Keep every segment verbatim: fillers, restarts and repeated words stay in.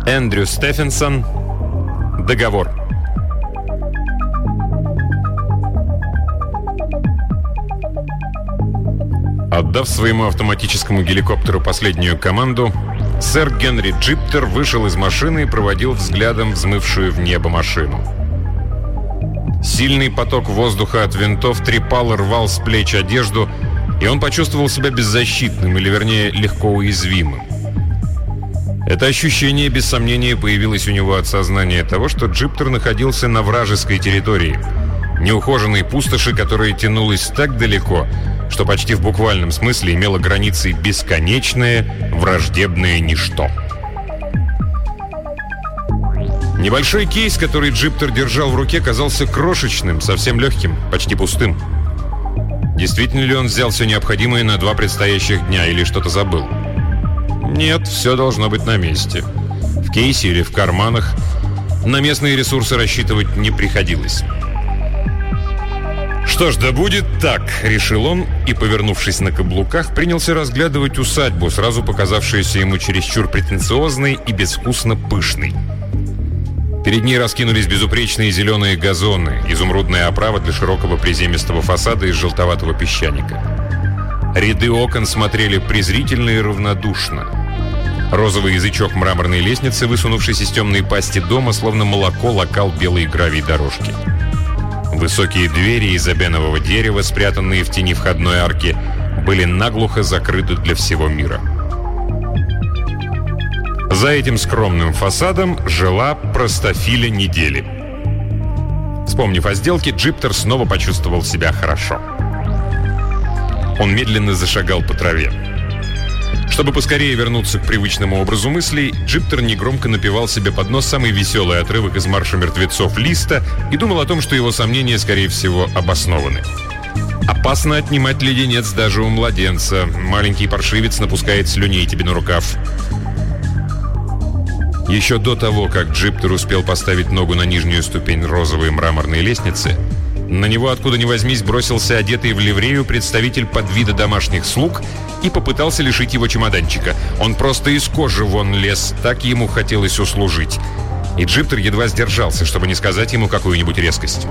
Эндрю Стефенсон. Договор. Отдав своему автоматическому геликоптеру последнюю команду, сэр Генри Джиптер вышел из машины и проводил взглядом взмывшую в небо машину. Сильный поток воздуха от винтов трепал и рвал с плеч одежду, и он почувствовал себя беззащитным, или вернее, легко уязвимым. Это ощущение, без сомнения, появилось у него от сознания того, что Джиптер находился на вражеской территории, неухоженной пустоши, которая тянулась так далеко, что почти в буквальном смысле имела границы бесконечное, враждебное ничто. Небольшой кейс, который Джиптер держал в руке, казался крошечным, совсем легким, почти пустым. Действительно ли он взял все необходимое на два предстоящих дня или что-то забыл? Нет, все должно быть на месте. В кейсе или в карманах. На местные ресурсы рассчитывать не приходилось. «Что ж, да будет так», — решил он, и, повернувшись на каблуках, принялся разглядывать усадьбу, сразу показавшуюся ему чересчур претенциозной и безвкусно пышной. Перед ней раскинулись безупречные зеленые газоны, изумрудная оправа для широкого приземистого фасада из желтоватого песчаника. Ряды окон смотрели презрительно и равнодушно. Розовый язычок мраморной лестницы, высунувшись из темной пасти дома, словно молоко лакал белые гравий дорожки. Высокие двери из эбенового дерева, спрятанные в тени входной арки, были наглухо закрыты для всего мира. За этим скромным фасадом жила простофиля недели. Вспомнив о сделке, Джиптер снова почувствовал себя хорошо. Он медленно зашагал по траве. Чтобы поскорее вернуться к привычному образу мыслей, Джиптер негромко напевал себе под нос самый веселый отрывок из «Марша мертвецов» Листа и думал о том, что его сомнения, скорее всего, обоснованы. Опасно отнимать леденец даже у младенца. Маленький паршивец напускает слюней тебе на рукав. Еще до того, как Джиптер успел поставить ногу на нижнюю ступень розовой мраморной лестницы, на него откуда ни возьмись бросился одетый в ливрею представитель подвида домашних слуг и попытался лишить его чемоданчика. Он просто из кожи вон лез, так ему хотелось услужить. И Джиптер едва сдержался, чтобы не сказать ему какую-нибудь резкость.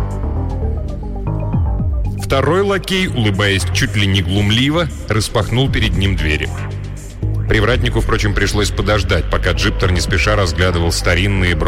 Второй лакей, улыбаясь чуть ли не глумливо, распахнул перед ним двери. Привратнику, впрочем, пришлось подождать, пока Джиптер не спеша разглядывал старинные